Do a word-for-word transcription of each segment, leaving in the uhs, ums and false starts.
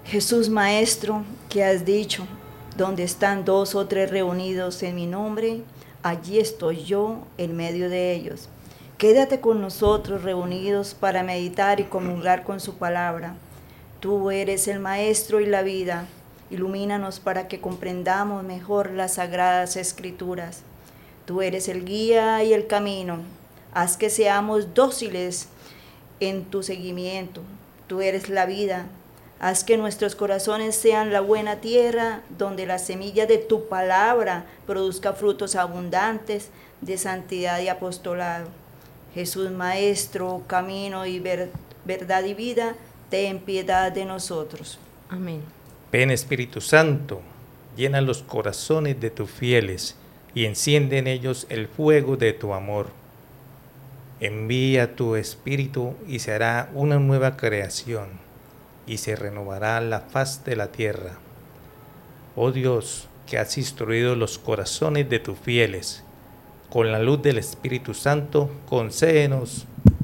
Jesús Maestro, que has dicho, donde están dos o tres reunidos en mi nombre, allí estoy yo en medio de ellos. Quédate con nosotros reunidos para meditar y comulgar con su palabra. Tú eres el Maestro y la vida. Ilumínanos para que comprendamos mejor las sagradas escrituras. Tú eres el guía y el camino. Haz que seamos dóciles en tu seguimiento. Tú eres la vida. Haz que nuestros corazones sean la buena tierra, donde la semilla de tu palabra produzca frutos abundantes de santidad y apostolado. Jesús Maestro, camino y ver, verdad y vida, ten piedad de nosotros. Amén. Ven Espíritu Santo, llena los corazones de tus fieles y enciende en ellos el fuego de tu amor. Envía tu Espíritu y se hará una nueva creación y se renovará la faz de la tierra. Oh Dios, que has instruido los corazones de tus fieles, con la luz del Espíritu Santo, concédenos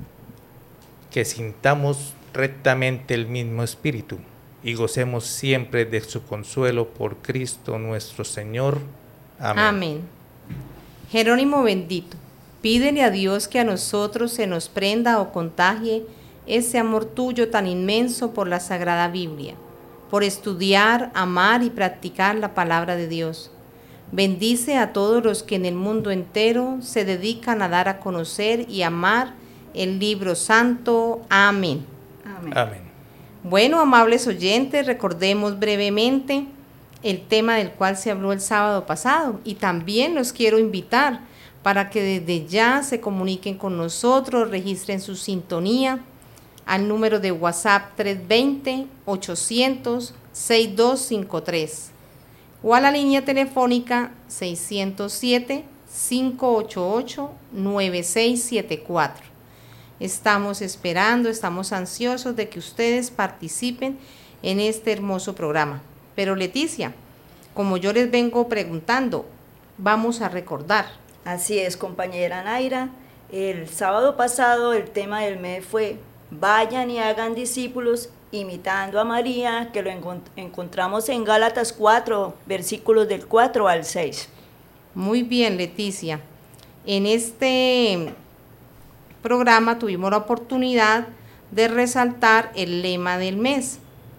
que sintamos rectamente el mismo Espíritu y gocemos siempre de su consuelo por Cristo nuestro Señor. Amén. Amén. Jerónimo bendito, pídele a Dios que a nosotros se nos prenda o contagie ese amor tuyo tan inmenso por la Sagrada Biblia, por estudiar, amar y practicar la palabra de Dios. Bendice a todos los que en el mundo entero se dedican a dar a conocer y amar el libro santo. Amén. Amén. Amén. Bueno, amables oyentes, recordemos brevemente el tema del cual se habló el sábado pasado y también los quiero invitar para que desde ya se comuniquen con nosotros, registren su sintonía al número de WhatsApp tres dos cero, ochocientos, sesenta y dos cincuenta y tres o a la línea telefónica seiscientos siete, cincuenta y ocho, nueve seis siete cuatro. Estamos esperando, estamos ansiosos de que ustedes participen en este hermoso programa. Pero Leticia, como yo les vengo preguntando, vamos a recordar. Así es, compañera Naira. El sábado pasado el tema del mes fue vayan y hagan discípulos imitando a María, que lo encont- encontramos en Gálatas cuatro, versículos del cuatro al seis. Muy bien, Leticia. En este programa tuvimos la oportunidad de resaltar el lema del mes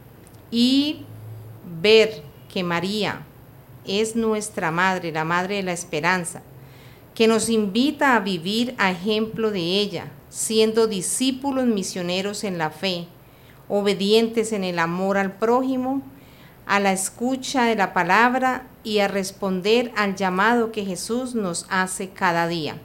y ver que María es nuestra madre, la madre de la esperanza, que nos invita a vivir a ejemplo de ella, siendo discípulos misioneros en la fe, obedientes en el amor al prójimo, a la escucha de la palabra y a responder al llamado que Jesús nos hace cada día.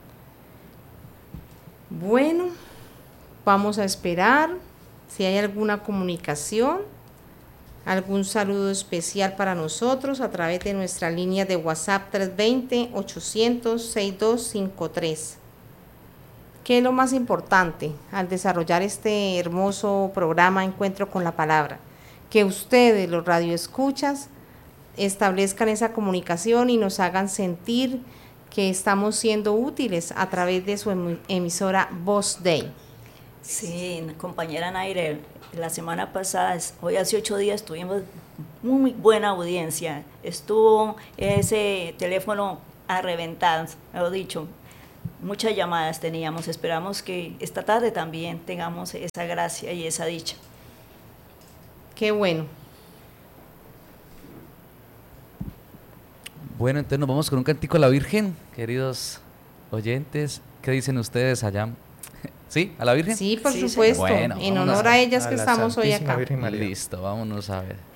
Bueno, vamos a esperar si hay alguna comunicación, algún saludo especial para nosotros a través de nuestra línea de WhatsApp tres dos cero, ochocientos, sesenta y dos cincuenta y tres. ¿Qué es lo más importante al desarrollar este hermoso programa Encuentro con la Palabra? Que ustedes, los radioescuchas, establezcan esa comunicación y nos hagan sentir que estamos siendo útiles a través de su emisora Voz Day. Sí, compañera Naira, la semana pasada, hoy hace ocho días, tuvimos muy buena audiencia. Estuvo ese teléfono a reventar, mejor dicho. Muchas llamadas teníamos, esperamos que esta tarde también tengamos esa gracia y esa dicha. Qué bueno. Bueno, entonces nos vamos con un cantico a la Virgen, queridos oyentes. ¿Qué dicen ustedes allá? ¿Sí? ¿A la Virgen? Sí, por Sí, supuesto, bueno, en vámonos honor a ellas que a la estamos hoy Santísima acá. Virgen María. Listo, vámonos a ver.